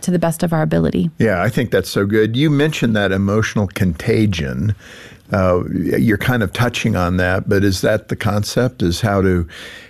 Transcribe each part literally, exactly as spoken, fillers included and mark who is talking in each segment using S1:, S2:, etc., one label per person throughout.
S1: to the best of our ability.
S2: Yeah, I think that's so good. You mentioned that emotional contagion. Uh, you're kind of touching on that, but is that the concept, is how to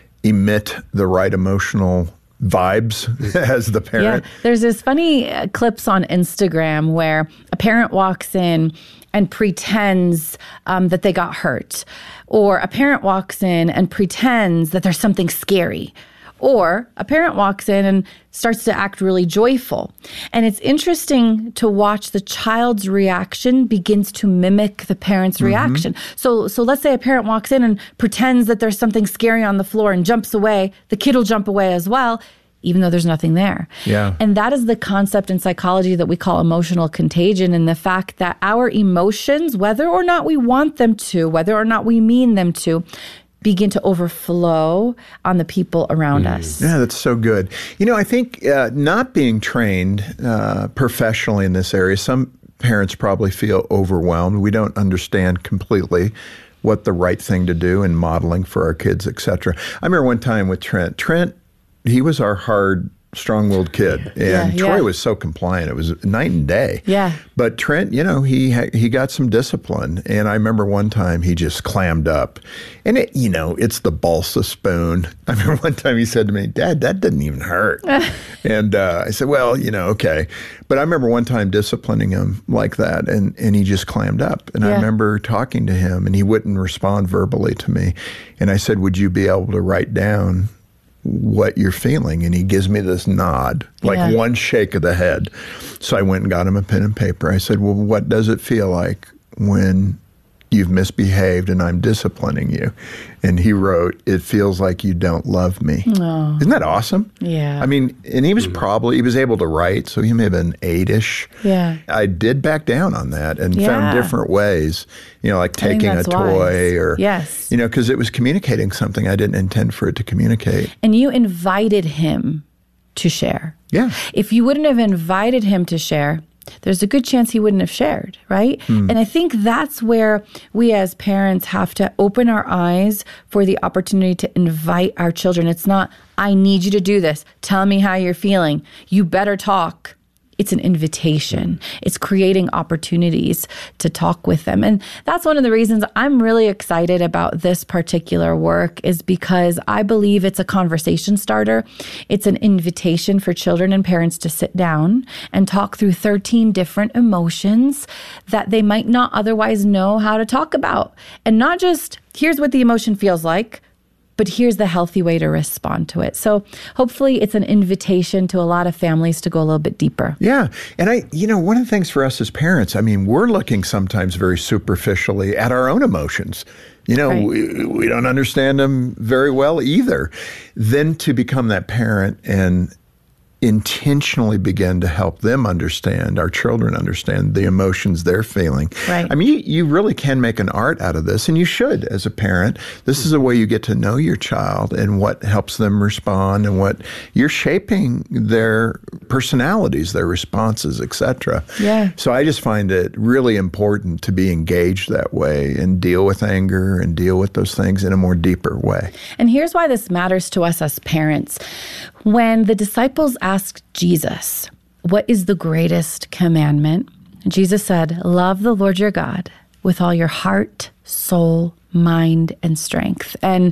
S2: emit the right emotional vibes as the parent?
S1: Yeah, there's this funny uh, clips on Instagram where a parent walks in and pretends um, that they got hurt, or a parent walks in and pretends that there's something scary. Or a parent walks in and starts to act really joyful. And it's interesting to watch the child's reaction begins to mimic the parent's mm-hmm. reaction. So so let's say a parent walks in and pretends that there's something scary on the floor and jumps away. The kid will jump away as well, even though there's nothing there.
S2: Yeah.
S1: And that is the concept in psychology that we call emotional contagion, and the fact that our emotions, whether or not we want them to, whether or not we mean them to, begin to overflow on the people around mm. us.
S2: Yeah, that's so good. You know, I think uh, not being trained uh, professionally in this area, some parents probably feel overwhelmed. We don't understand completely what the right thing to do in modeling for our kids, et cetera. I remember one time with Trent. Trent, he was our hard, strong-willed kid, and
S1: yeah,
S2: Troy
S1: yeah.
S2: was so compliant. It was night and day.
S1: Yeah.
S2: But Trent, you know, he ha- he got some discipline, and I remember one time he just clammed up, and it, you know, it's the balsa spoon. I remember one time he said to me, "Dad, that didn't even hurt," and uh, I said, "Well, you know, okay." But I remember one time disciplining him like that, and and he just clammed up, and yeah. I remember talking to him, and he wouldn't respond verbally to me, and I said, "Would you be able to write down what you're feeling?" And he gives me this nod, like yeah. one shake of the head. So I went and got him a pen and paper. I said, "Well, what does it feel like when you've misbehaved and I'm disciplining you?" And he wrote, "It feels like you don't love me."
S1: Oh.
S2: Isn't that awesome?
S1: Yeah.
S2: I mean, and he was probably, he was able to write, so he may have been eight-ish.
S1: Yeah.
S2: I did back down on that and
S1: yeah.
S2: found different ways, you know, like taking a toy
S1: wise.
S2: or,
S1: yes.
S2: you know, because it was communicating something I didn't intend for it to communicate.
S1: And you invited him to share.
S2: Yeah.
S1: If you wouldn't have invited him to share, there's a good chance he wouldn't have shared, right? Mm. And I think that's where we as parents have to open our eyes for the opportunity to invite our children. It's not, "I need you to do this. Tell me how you're feeling. You better talk." It's an invitation. It's creating opportunities to talk with them. And that's one of the reasons I'm really excited about this particular work, is because I believe it's a conversation starter. It's an invitation for children and parents to sit down and talk through thirteen different emotions that they might not otherwise know how to talk about. And not just, here's what the emotion feels like, but here's the healthy way to respond to it. So hopefully it's an invitation to a lot of families to go a little bit deeper.
S2: Yeah. And I, you know, one of the things for us as parents, I mean, we're looking sometimes very superficially at our own emotions. You know, right. we, we don't understand them very well either. Then to become that parent and intentionally begin to help them understand, our children understand the emotions they're feeling.
S1: Right.
S2: I mean, you, you really can make an art out of this, and you should as a parent. This is a way you get to know your child and what helps them respond, and what you're shaping their personalities, their responses, et cetera.
S1: Yeah.
S2: So I just find it really important to be engaged that way and deal with anger and deal with those things in a more deeper way.
S1: And here's why this matters to us as parents. When the disciples asked Jesus, "What is the greatest commandment?" Jesus said, "Love the Lord your God with all your heart, soul, mind, and strength." And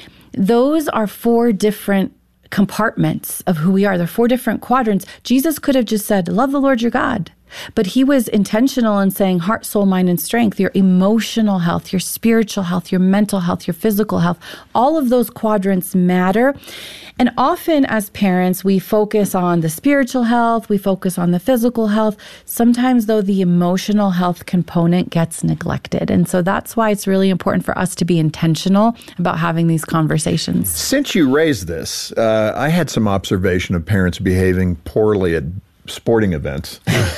S1: those are four different compartments of who we are. They're four different quadrants. Jesus could have just said, "Love the Lord your God." But he was intentional in saying heart, soul, mind, and strength, your emotional health, your spiritual health, your mental health, your physical health. All of those quadrants matter. And often as parents, we focus on the spiritual health, we focus on the physical health. Sometimes, though, the emotional health component gets neglected. And so that's why it's really important for us to be intentional about having these conversations.
S2: Since you raised this, uh, I had some observation of parents behaving poorly at sporting events.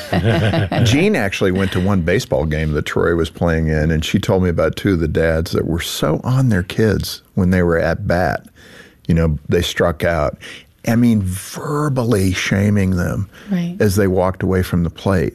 S2: Jean actually went to one baseball game that Troy was playing in, and she told me about two of the dads that were so on their kids when they were at bat. You know, they struck out. I mean, verbally shaming them
S1: right.
S2: as they walked away from the plate.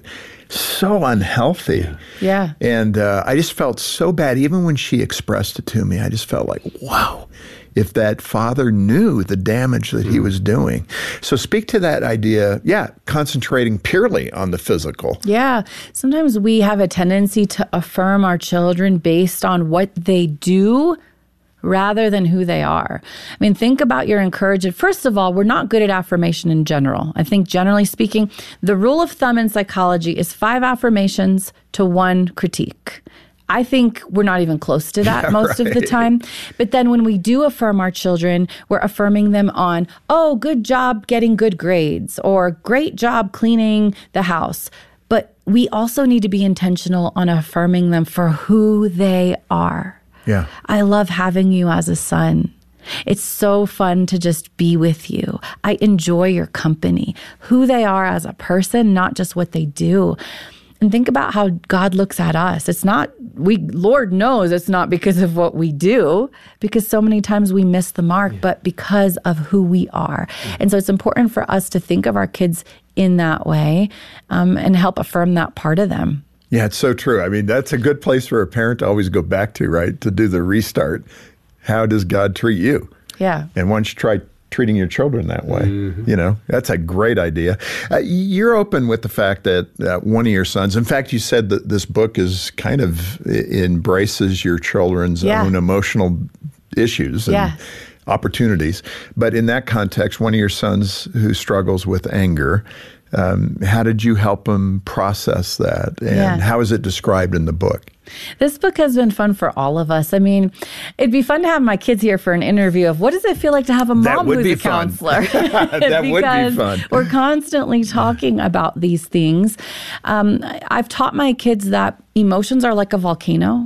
S2: So unhealthy.
S1: Yeah.
S2: And uh, I just felt so bad. Even when she expressed it to me, I just felt like, wow, if that father knew the damage that he was doing. So speak to that idea, yeah, concentrating purely on the physical.
S1: Yeah. Sometimes we have a tendency to affirm our children based on what they do rather than who they are. I mean, think about your encouragement. First of all, we're not good at affirmation in general. I think generally speaking, the rule of thumb in psychology is five affirmations to one critique. I think we're not even close to that
S2: yeah,
S1: most
S2: right.
S1: of the time. But then when we do affirm our children, we're affirming them on, oh, good job getting good grades, or great job cleaning the house. But we also need to be intentional on affirming them for who they are.
S2: Yeah.
S1: I love having you as a son. It's so fun to just be with you. I enjoy your company, who they are as a person, not just what they do. And think about how God looks at us. It's not, we, Lord knows it's not because of what we do, because so many times we miss the mark, yeah. but because of who we are. Yeah. And so it's important for us to think of our kids in that way um, and help affirm that part of them.
S2: Yeah, it's so true. I mean, that's a good place for a parent to always go back to, right? To do the restart. How does God treat you?
S1: Yeah.
S2: And why don't you try treating your children that way? Mm-hmm. You know, that's a great idea. Uh, you're open with the fact that uh, one of your sons, in fact, you said that this book is kind of embraces your children's yeah. own emotional issues and
S1: yeah.
S2: opportunities. But in that context, one of your sons who struggles with anger, Um, how did you help him process that? And
S1: yeah.
S2: how is it described in the book?
S1: This book has been fun for all of us. I mean, it'd be fun to have my kids here for an interview of what does it feel like to have a mom who's a
S2: fun.
S1: counselor?
S2: That would be fun.
S1: We're constantly talking about these things. Um, I've taught my kids that emotions are like a volcano.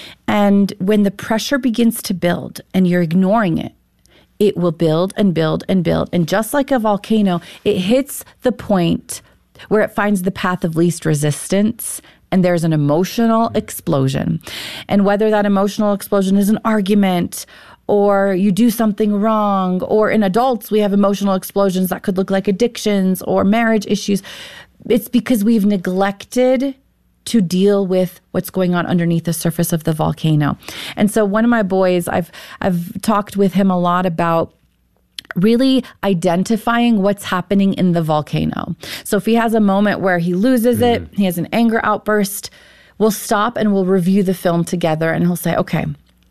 S1: And when the pressure begins to build and you're ignoring it, it will build and build and build. And just like a volcano, it hits the point where it finds the path of least resistance and there's an emotional explosion. And whether that emotional explosion is an argument or you do something wrong, or in adults, we have emotional explosions that could look like addictions or marriage issues. It's because we've neglected to deal with what's going on underneath the surface of the volcano. And so one of my boys, I've I've talked with him a lot about really identifying what's happening in the volcano. So if he has a moment where he loses mm. it, he has an anger outburst, we'll stop and we'll review the film together and he'll say, okay,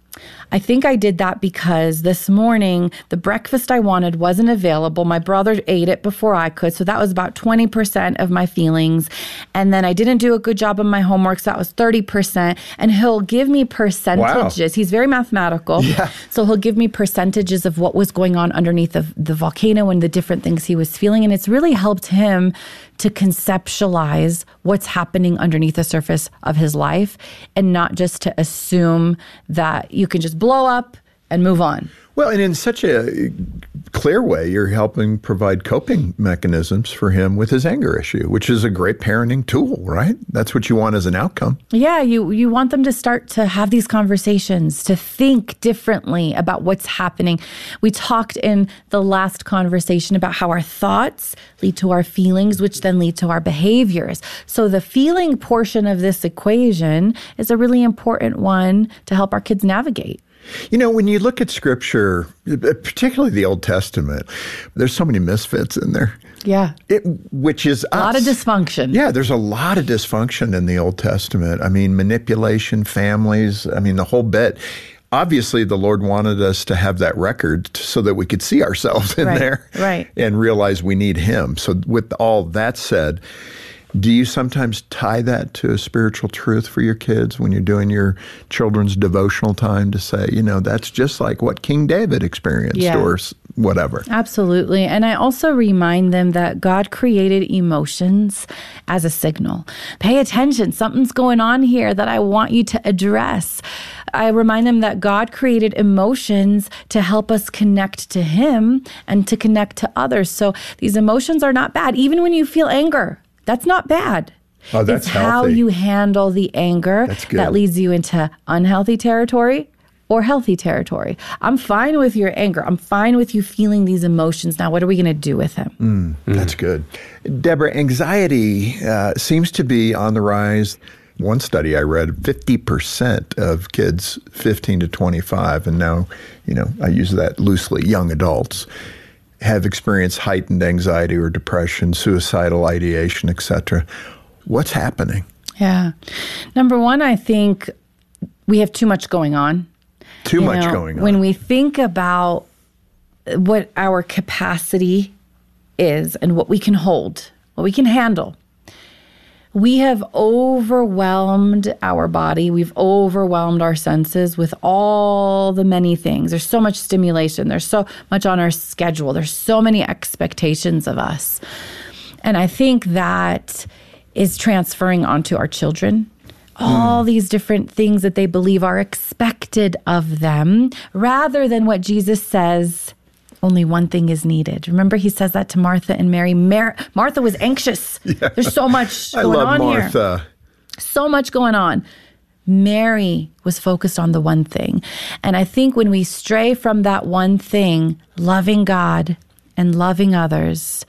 S1: I think I did that because this morning the breakfast I wanted wasn't available. My brother ate it before I could. So that was about twenty percent of my feelings. And then I didn't do a good job on my homework. So that was thirty percent. And he'll give me percentages. Wow. He's very mathematical. Yeah. So he'll give me percentages of what was going on underneath the, the volcano and the different things he was feeling. And it's really helped him to conceptualize what's happening underneath the surface of his life and not just to assume that you can just blow up and move on.
S2: Well, and in such a clear way, you're helping provide coping mechanisms for him with his anger issue, which is a great parenting tool, right? That's what you want as an outcome.
S1: Yeah, you, you want them to start to have these conversations, to think differently about what's happening. We talked in the last conversation about how our thoughts lead to our feelings, which then lead to our behaviors. So the feeling portion of this equation is a really important one to help our kids navigate.
S2: You know, when you look at Scripture, particularly the Old Testament, there's so many misfits in there.
S1: Yeah.
S2: It, which is
S1: a
S2: us.
S1: lot of dysfunction.
S2: Yeah, there's a lot of dysfunction in the Old Testament. I mean, manipulation, families, I mean, the whole bit. Obviously, the Lord wanted us to have that record so that we could see ourselves in
S1: right,
S2: there
S1: right.
S2: and realize we need Him. So with all that said, do you sometimes tie that to a spiritual truth for your kids when you're doing your children's devotional time to say, you know, that's just like what King David experienced yeah. or whatever?
S1: Absolutely. And I also remind them that God created emotions as a signal. Pay attention. Something's going on here that I want you to address. I remind them that God created emotions to help us connect to Him and to connect to others. So these emotions are not bad. Even when you feel anger, that's not bad.
S2: Oh, that's
S1: it's
S2: healthy.
S1: How you handle the anger that leads you into unhealthy territory or healthy territory. I'm fine with your anger. I'm fine with you feeling these emotions. Now, what are we going to do with them?
S2: Mm, that's good. Deborah, anxiety uh, seems to be on the rise. One study I read, fifty percent of kids fifteen to twenty-five, and now, you know, I use that loosely, young adults, have experienced heightened anxiety or depression, suicidal ideation, et cetera. What's happening?
S1: Yeah. Number one, I think we have too much going on.
S2: Too
S1: you
S2: much
S1: know,
S2: going on.
S1: When we think about what our capacity is and what we can hold, what we can handle, we have overwhelmed our body. We've overwhelmed our senses with all the many things. There's so much stimulation. There's so much on our schedule. There's so many expectations of us. And I think that is transferring onto our children. All mm. these different things that they believe are expected of them, rather than what Jesus says, only one thing is needed. Remember, he says that to Martha and Mary. Mar- Martha was anxious. Yeah. There's so much going
S2: I love
S1: on
S2: Martha.
S1: here. So much going on. Mary was focused on the one thing. And I think when we stray from that one thing, loving God and loving others,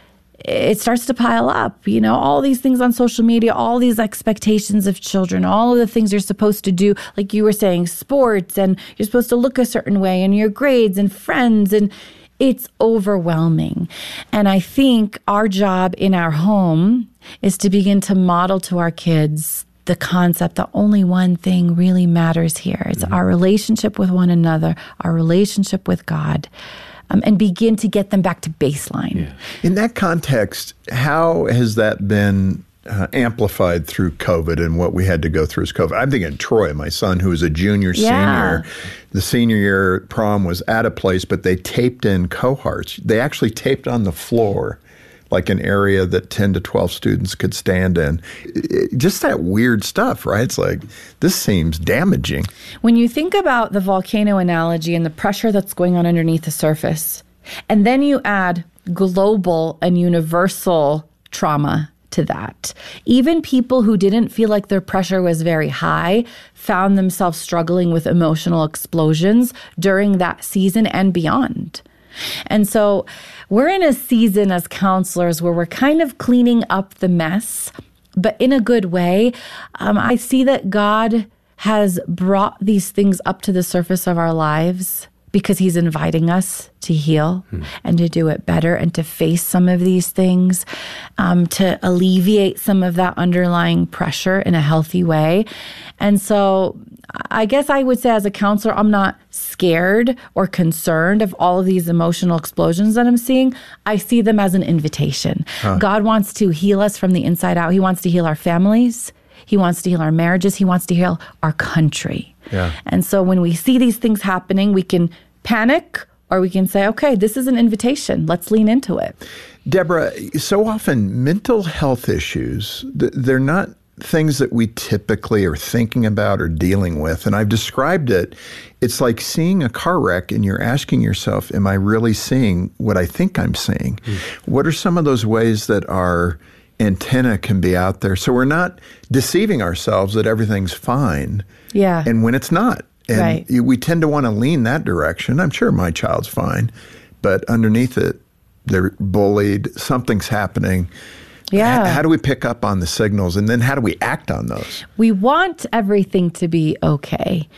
S1: it starts to pile up, you know, all these things on social media, all these expectations of children, all of the things you're supposed to do, like you were saying, sports, and you're supposed to look a certain way, and your grades and friends, and it's overwhelming. And I think our job in our home is to begin to model to our kids the concept that only one thing really matters here. It's mm-hmm. our relationship with one another, our relationship with God. Um, and begin to get them back to baseline. Yeah.
S2: In that context, how has that been uh, amplified through COVID and what we had to go through as COVID? I'm thinking Troy, my son, who is a junior,
S1: yeah.
S2: senior. The senior year prom was at a place, but they taped in cohorts. They actually taped on the floor, like an area that ten to twelve students could stand in. It, just that weird stuff, right? It's like, this seems damaging.
S1: When you think about the volcano analogy and the pressure that's going on underneath the surface, and then you add global and universal trauma to that, even people who didn't feel like their pressure was very high found themselves struggling with emotional explosions during that season and beyond. And so we're in a season as counselors where we're kind of cleaning up the mess, but in a good way. Um, I see that God has brought these things up to the surface of our lives because he's inviting us to heal hmm. and to do it better and to face some of these things, um, to alleviate some of that underlying pressure in a healthy way. And so I guess I would say as a counselor, I'm not scared or concerned of all of these emotional explosions that I'm seeing. I see them as an invitation. Huh. God wants to heal us from the inside out. He wants to heal our families. He wants to heal our marriages. He wants to heal our country.
S2: Yeah.
S1: And so when we see these things happening, we can panic or we can say, okay, this is an invitation. Let's lean into it.
S2: Deborah, so often mental health issues, they're not things that we typically are thinking about or dealing with. And I've described it, it's like seeing a car wreck and you're asking yourself, am I really seeing what I think I'm seeing? Mm. What are some of those ways that our antenna can be out there so we're not deceiving ourselves that everything's fine?
S1: Yeah.
S2: And when it's not. And
S1: right.
S2: we tend to want to lean that direction. I'm sure my child's fine, but underneath it, they're bullied, something's happening.
S1: Yeah.
S2: H- how do we pick up on the signals, and then how do we act on those?
S1: We want everything to be okay.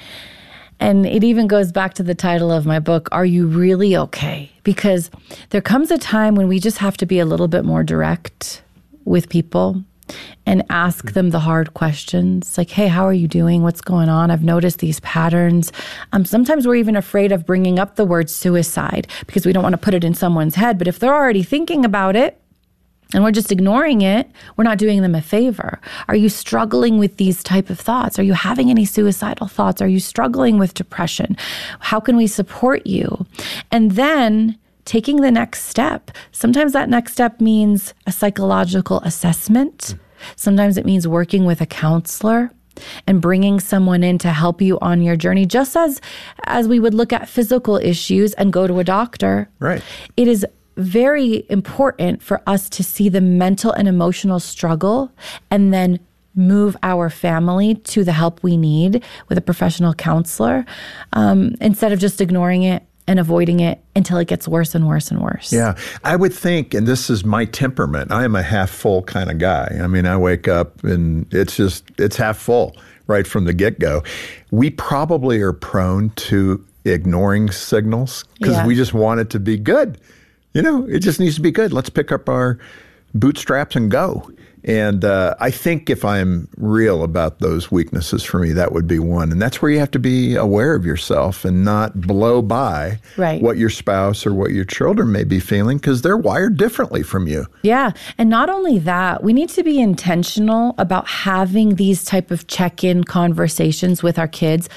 S1: And it even goes back to the title of my book, Are You Really Okay? Because there comes a time when we just have to be a little bit more direct with people and ask them the hard questions like, hey, how are you doing? What's going on? I've noticed these patterns. Um, sometimes we're even afraid of bringing up the word suicide because we don't want to put it in someone's head. But if they're already thinking about it, and we're just ignoring it, we're not doing them a favor. Are you struggling with these type of thoughts? Are you having any suicidal thoughts? Are you struggling with depression? How can we support you? And then taking the next step. Sometimes that next step means a psychological assessment. Sometimes it means working with a counselor and bringing someone in to help you on your journey, just as as we would look at physical issues and go to a doctor.
S2: Right.
S1: It is very important for us to see the mental and emotional struggle and then move our family to the help we need with a professional counselor, um, instead of just ignoring it and avoiding it until it gets worse and worse and worse.
S2: Yeah, I would think, and this is my temperament, I am a half full kind of guy. I mean, I wake up and it's just, it's half full right from the get-go. We probably are prone to ignoring signals because
S1: Yeah.
S2: we just want it to be good. You know, it just needs to be good. Let's pick up our bootstraps and go. And uh, I think if I'm real about those weaknesses for me, that would be one. And that's where you have to be aware of yourself and not blow by
S1: Right.
S2: what your spouse or what your children may be feeling because they're wired differently from you.
S1: Yeah. And not only that, we need to be intentional about having these type of check-in conversations with our kids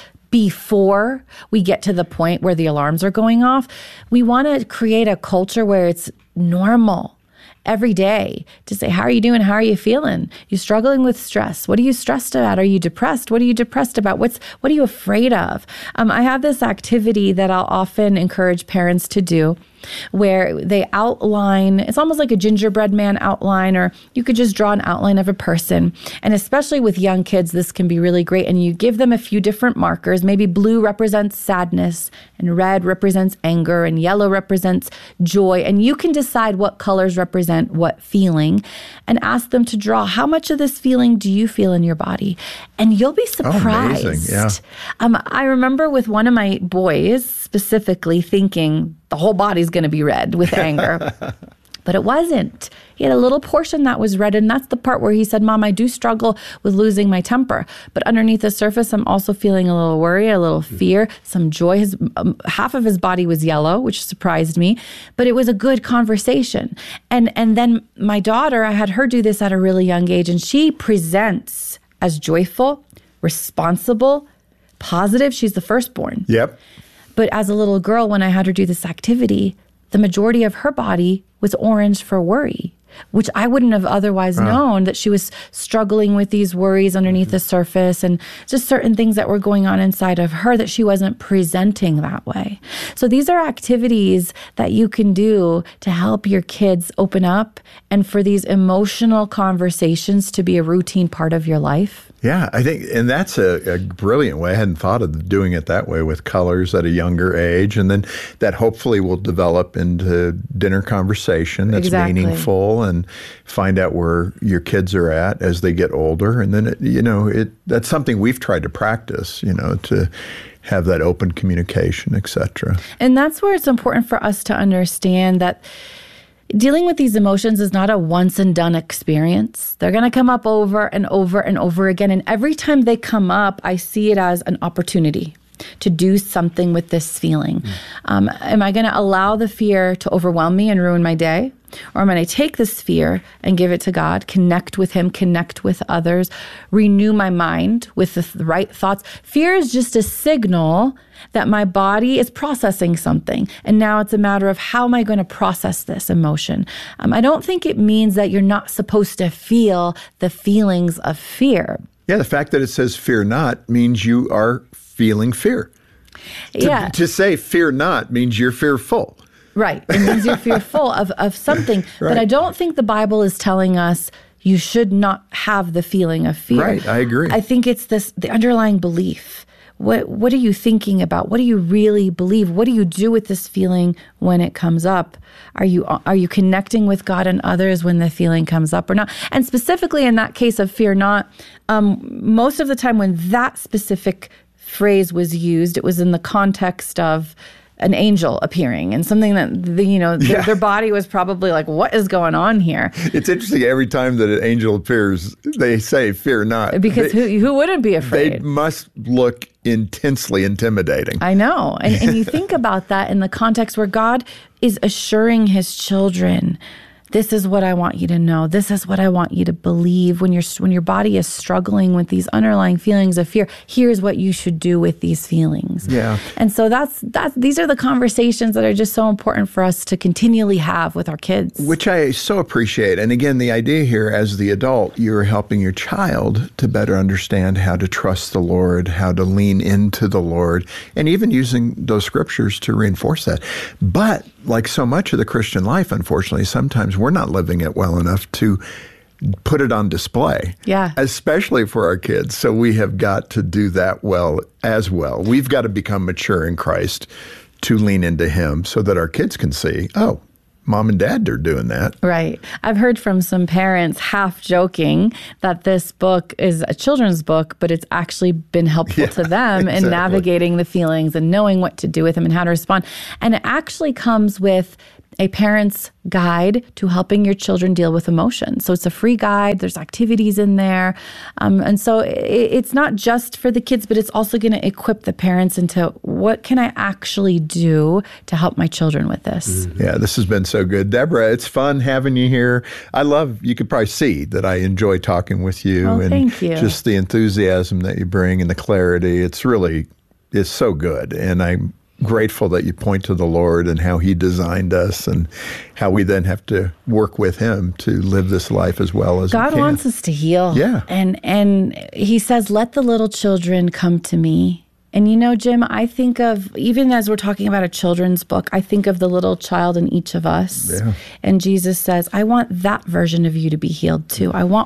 S1: before we get to the point where the alarms are going off. We want to create a culture where it's normal every day to say, how are you doing? How are you feeling? You struggling with stress? What are you stressed about? Are you depressed? What are you depressed about? What's what are you afraid of? Um, I have this activity that I'll often encourage parents to do where they outline, it's almost like a gingerbread man outline, or you could just draw an outline of a person. And especially with young kids, this can be really great. And you give them a few different markers. Maybe blue represents sadness, and red represents anger, and yellow represents joy. And you can decide what colors represent what feeling and ask them to draw, how much of this feeling do you feel in your body? And you'll be surprised.
S2: Oh, amazing. Yeah.
S1: Um, I remember with one of my boys specifically thinking the whole body's going to be red with anger. But it wasn't. He had a little portion that was red, and that's the part where he said, Mom, I do struggle with losing my temper. But underneath the surface, I'm also feeling a little worry, a little fear, some joy. His, um, half of his body was yellow, which surprised me. But it was a good conversation. And, and then my daughter, I had her do this at a really young age, and she presents as joyful, responsible, positive. She's the firstborn.
S2: Yep.
S1: But as a little girl, when I had her do this activity, the majority of her body was orange for worry, which I wouldn't have otherwise uh. known, that she was struggling with these worries underneath mm-hmm. the surface and just certain things that were going on inside of her that she wasn't presenting that way. So these are activities that you can do to help your kids open up and for these emotional conversations to be a routine part of your life.
S2: Yeah, I think, and that's a, a brilliant way. I hadn't thought of doing it that way with colors at a younger age. And then that hopefully will develop into dinner conversation that's
S1: exactly.
S2: meaningful, and find out where your kids are at as they get older. And then, it, you know, it that's something we've tried to practice, you know, to have that open communication, et cetera.
S1: And that's where it's important for us to understand that dealing with these emotions is not a once and done experience. They're going to come up over and over and over again. And every time they come up, I see it as an opportunity to do something with this feeling. Mm. Um, am I going to allow the fear to overwhelm me and ruin my day? Or am I going to take this fear and give it to God, connect with Him, connect with others, renew my mind with the th- right thoughts? Fear is just a signal that my body is processing something. And now it's a matter of, how am I going to process this emotion? Um, I don't think it means that you're not supposed to feel the feelings of fear.
S2: Yeah, the fact that it says fear not means you are feeling fear. To,
S1: yeah.
S2: to say fear not means you're fearful.
S1: Right. It means you're fearful of, of something. Right. But I don't think the Bible is telling us you should not have the feeling of fear.
S2: Right. I agree.
S1: I think it's this the underlying belief. What what are you thinking about? What do you really believe? What do you do with this feeling when it comes up? Are you are you connecting with God and others when the feeling comes up or not? And specifically in that case of fear not, um, most of the time when that specific phrase was used, it was in the context of an angel appearing and something that, the, you know, their,
S2: yeah.
S1: their body was probably like, what is going on here?
S2: It's interesting. Every time that an angel appears, they say, fear not.
S1: Because
S2: they,
S1: who, who wouldn't be afraid?
S2: They must look intensely intimidating.
S1: I know. And, and you think about that in the context where God is assuring His children, this is what I want you to know. This is what I want you to believe. When, you're, when your body is struggling with these underlying feelings of fear, here's what you should do with these feelings.
S2: Yeah.
S1: And so that's that's these are the conversations that are just so important for us to continually have with our kids.
S2: Which I so appreciate. And again, the idea here, as the adult, you're helping your child to better understand how to trust the Lord, how to lean into the Lord, and even using those scriptures to reinforce that. But like so much of the Christian life, unfortunately, sometimes we're not living it well enough to put it on display.
S1: Yeah.
S2: Especially for our kids. So we have got to do that well as well. We've got to become mature in Christ to lean into him so that our kids can see, oh, mom and dad are doing that.
S1: Right. I've heard from some parents half joking that this book is a children's book, but it's actually been helpful
S2: Yeah,
S1: to them
S2: exactly.
S1: in navigating the feelings and knowing what to do with them and how to respond. And it actually comes with a parent's guide to helping your children deal with emotions. So it's a free guide. There's activities in there. Um, and so it, it's not just for the kids, but it's also going to equip the parents into what can I actually do to help my children with this?
S2: Mm-hmm. Yeah, this has been so good. Deborah, it's fun having you here. I love, you could probably see that I enjoy talking with you.
S1: Oh,
S2: and
S1: thank you.
S2: Just the enthusiasm that you bring and the clarity. It's really, it's so good. And I'm grateful that you point to the Lord and how he designed us and how we then have to work with him to live this life as well as
S1: God
S2: we can.
S1: wants us to heal.
S2: Yeah.
S1: And and he says, let the little children come to me. And you know, Jim, I think of, even as we're talking about a children's book, I think of the little child in each of us.
S2: Yeah.
S1: And Jesus says, I want that version of you to be healed too. I want